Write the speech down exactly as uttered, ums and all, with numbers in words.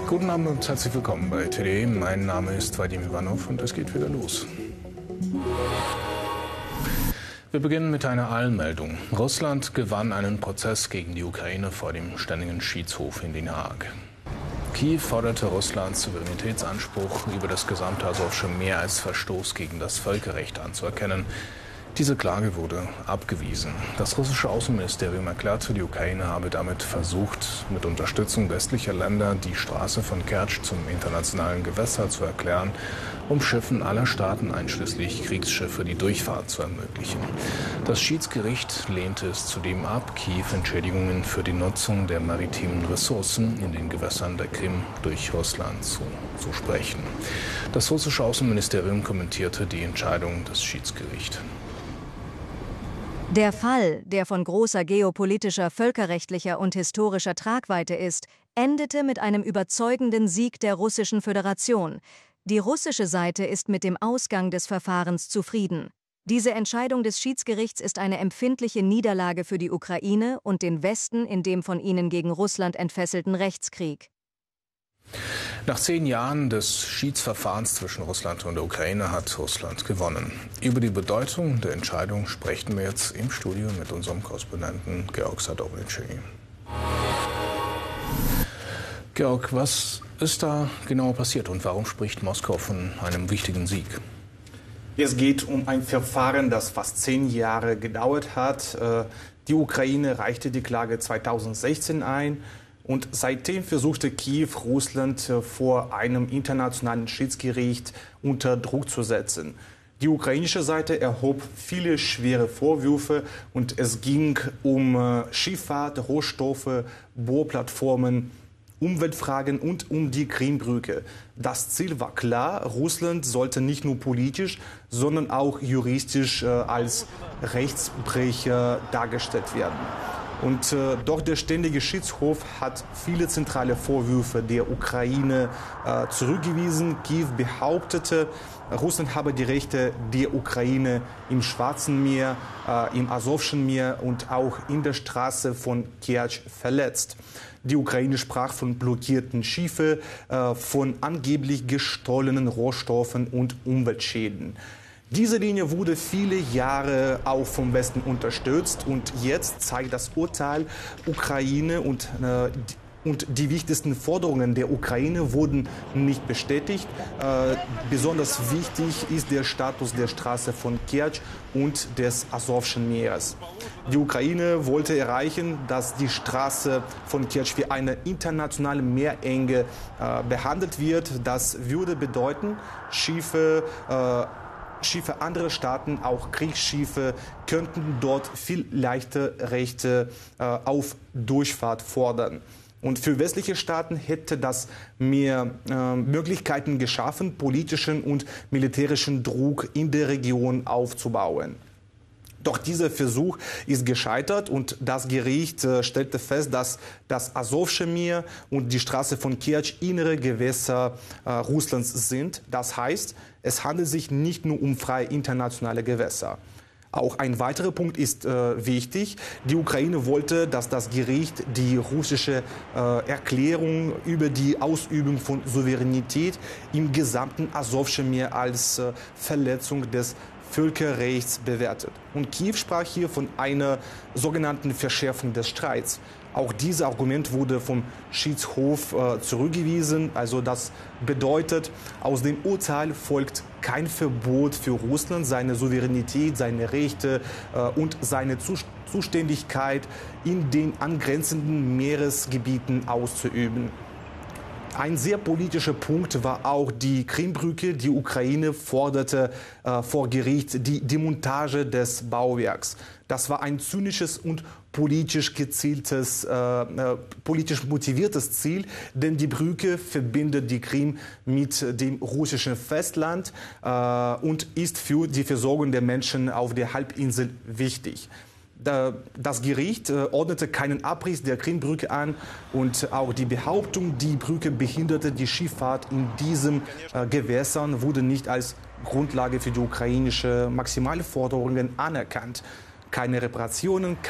Guten Abend und herzlich willkommen bei T D E. Mein Name ist Vadim Ivanov und es geht wieder los. Wir beginnen mit einer Eilmeldung. Russland gewann einen Prozess gegen die Ukraine vor dem Ständigen Schiedshof in Den Haag. Kiew forderte Russlands Souveränitätsanspruch über das gesamte Asowsche Meer als Verstoß gegen das Völkerrecht anzuerkennen. Diese Klage wurde abgewiesen. Das russische Außenministerium erklärte, die Ukraine habe damit versucht, mit Unterstützung westlicher Länder die Straße von Kertsch zum internationalen Gewässer zu erklären, um Schiffen aller Staaten, einschließlich Kriegsschiffe, die Durchfahrt zu ermöglichen. Das Schiedsgericht lehnte es zudem ab, Kiew Entschädigungen für die Nutzung der maritimen Ressourcen in den Gewässern der Krim durch Russland zu, zu sprechen. Das russische Außenministerium kommentierte die Entscheidung des Schiedsgerichts. Der Fall, der von großer geopolitischer, völkerrechtlicher und historischer Tragweite ist, endete mit einem überzeugenden Sieg der Russischen Föderation. Die russische Seite ist mit dem Ausgang des Verfahrens zufrieden. Diese Entscheidung des Schiedsgerichts ist eine empfindliche Niederlage für die Ukraine und den Westen in dem von ihnen gegen Russland entfesselten Rechtskrieg. Nach zehn Jahren des Schiedsverfahrens zwischen Russland und der Ukraine hat Russland gewonnen. Über die Bedeutung der Entscheidung sprechen wir jetzt im Studio mit unserem Korrespondenten Georg Sadowniczy. Georg, was ist da genau passiert und warum spricht Moskau von einem wichtigen Sieg? Es geht um ein Verfahren, das fast zehn Jahre gedauert hat. Die Ukraine reichte die Klage zweitausendsechzehn ein. Und seitdem versuchte Kiew, Russland vor einem internationalen Schiedsgericht unter Druck zu setzen. Die ukrainische Seite erhob viele schwere Vorwürfe und es ging um Schifffahrt, Rohstoffe, Bohrplattformen, Umweltfragen und um die Krimbrücke. Das Ziel war klar, Russland sollte nicht nur politisch, sondern auch juristisch äh, als Rechtsbrecher dargestellt werden. Und äh, doch der Ständige Schiedshof hat viele zentrale Vorwürfe der Ukraine äh, zurückgewiesen. Kiew behauptete, Russland habe die Rechte der Ukraine im Schwarzen Meer, äh, im Asowschen Meer und auch in der Straße von Kertsch verletzt. Die Ukraine sprach von blockierten Schiffen, äh, von angeblich gestohlenen Rohstoffen und Umweltschäden. Diese Linie wurde viele Jahre auch vom Westen unterstützt und jetzt zeigt das Urteil, Ukraine und, äh, und die wichtigsten Forderungen der Ukraine wurden nicht bestätigt. Äh, besonders wichtig ist der Status der Straße von Kertsch und des Asowschen Meeres. Die Ukraine wollte erreichen, dass die Straße von Kertsch wie eine internationale Meerenge äh, behandelt wird. Das würde bedeuten, Schiffe äh, Schiffe anderer Staaten, auch Kriegsschiffe, könnten dort viel leichter Rechte äh, auf Durchfahrt fordern. Und für westliche Staaten hätte das mehr äh, Möglichkeiten geschaffen, politischen und militärischen Druck in der Region aufzubauen. Doch dieser Versuch ist gescheitert und das Gericht äh, stellte fest, dass das Asowsche Meer und die Straße von Kertsch innere Gewässer äh, Russlands sind. Das heißt, es handelt sich nicht nur um freie internationale Gewässer. Auch ein weiterer Punkt ist äh, wichtig. Die Ukraine wollte, dass das Gericht die russische äh, Erklärung über die Ausübung von Souveränität im gesamten Asowschen Meer als äh, Verletzung des Völkerrechts bewertet. Und Kiew sprach hier von einer sogenannten Verschärfung des Streits. Auch dieses Argument wurde vom Schiedshof äh, zurückgewiesen. Also das bedeutet, aus dem Urteil folgt kein Verbot für Russland, seine Souveränität, seine Rechte äh, und seine Zuständigkeit in den angrenzenden Meeresgebieten auszuüben. Ein sehr politischer Punkt war auch die Krimbrücke. Die Ukraine forderte äh, vor Gericht die Demontage des Bauwerks. Das war ein zynisches und politisch gezieltes, äh, äh, politisch motiviertes Ziel, denn die Brücke verbindet die Krim mit dem russischen Festland äh, und ist für die Versorgung der Menschen auf der Halbinsel wichtig. Das Gericht ordnete keinen Abriss der Krimbrücke an und auch die Behauptung, die Brücke behinderte die Schifffahrt in diesen Gewässern, wurde nicht als Grundlage für die ukrainische Maximalforderungen anerkannt. Keine Reparationen,